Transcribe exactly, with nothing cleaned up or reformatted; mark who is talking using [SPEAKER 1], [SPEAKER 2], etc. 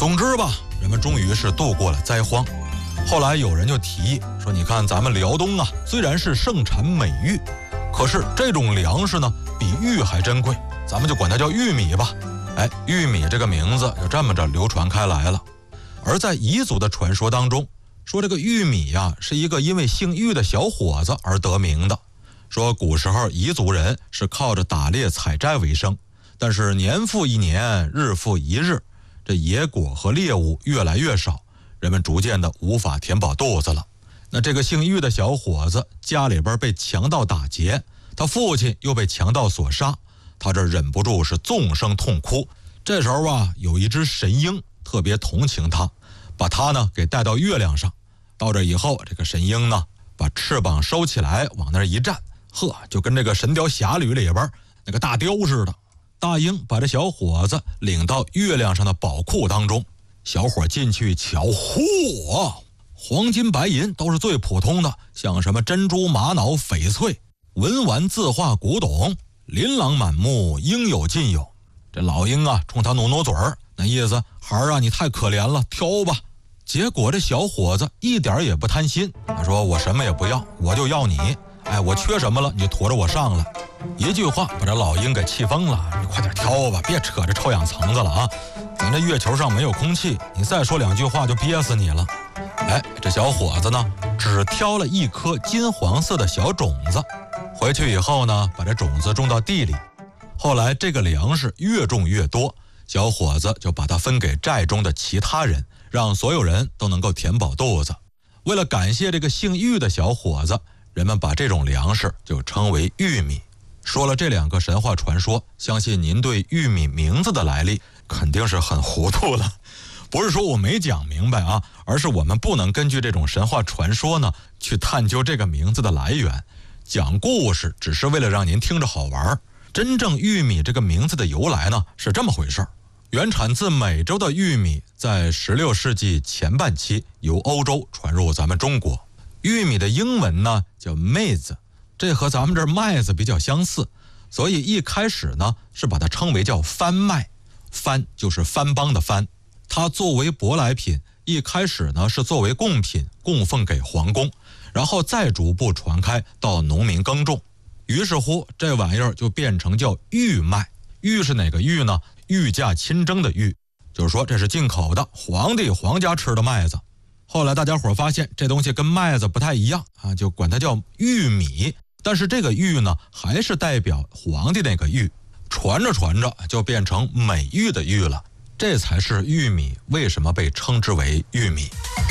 [SPEAKER 1] 总之吧，人们终于是度过了灾荒。后来有人就提议说，你看咱们辽东啊，虽然是盛产美玉，可是这种粮食呢比玉还珍贵，咱们就管它叫玉米吧。哎，玉米这个名字就这么着流传开来了。而在彝族的传说当中，说这个玉米呀是一个因为姓玉的小伙子而得名的。说古时候彝族人是靠着打猎采摘为生，但是年复一年，日复一日，这野果和猎物越来越少，人们逐渐的无法填饱肚子了。那这个姓玉的小伙子家里边被强盗打劫，他父亲又被强盗所杀，他这忍不住是纵声痛哭。这时候啊，有一只神鹰特别同情他，把他呢给带到月亮上。到这以后，这个神鹰呢把翅膀收起来往那儿一站，呵，就跟这个《神雕侠侣》里边那个大雕似的。大鹰把这小伙子领到月亮上的宝库当中，小伙进去一瞧，嚯，黄金白银都是最普通的，像什么珍珠玛瑙翡翠，文玩字画古董，琳琅满目，应有尽有。这老鹰啊冲他努努嘴儿，那意思，孩儿啊你太可怜了，挑吧。结果这小伙子一点也不贪心，他说我什么也不要，我就要你，哎，我缺什么了你就驮着我上来。一句话把这老鹰给气疯了，你快点挑吧，别扯这臭氧层子了啊！咱这月球上没有空气，你再说两句话就憋死你了。哎，这小伙子呢，只挑了一颗金黄色的小种子，回去以后呢，把这种子种到地里。后来这个粮食越种越多，小伙子就把它分给寨中的其他人，让所有人都能够填饱肚子。为了感谢这个姓玉的小伙子，人们把这种粮食就称为玉米。说了这两个神话传说，相信您对玉米名字的来历肯定是很糊涂了。不是说我没讲明白啊，而是我们不能根据这种神话传说呢去探究这个名字的来源。讲故事只是为了让您听着好玩，真正玉米这个名字的由来呢是这么回事。原产自美洲的玉米在十六世纪前半期由欧洲传入咱们中国。玉米的英文呢叫 maize， 这和咱们这儿麦子比较相似，所以一开始呢是把它称为叫番麦，番就是番邦的番。它作为舶来品，一开始呢是作为贡品供奉给皇宫，然后再逐步传开到农民耕种。于是乎这玩意儿就变成叫玉麦。玉是哪个玉呢？御驾亲征的御，就是说这是进口的，皇帝皇家吃的麦子。后来大家伙发现这东西跟麦子不太一样啊，就管它叫玉米，但是这个玉呢还是代表皇帝那个玉，传着传着就变成美玉的玉了，这才是玉米为什么被称之为玉米。